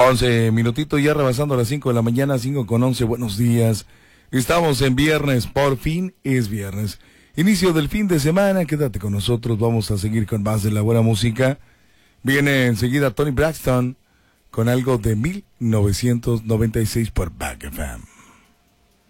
11 minutitos ya rebasando las 5 de la mañana, 5:11. Buenos días. Estamos en viernes, por fin es viernes. Inicio del fin de semana, quédate con nosotros, vamos a seguir con más de la buena música. Viene enseguida Toni Braxton con algo de 1996 por Back FM.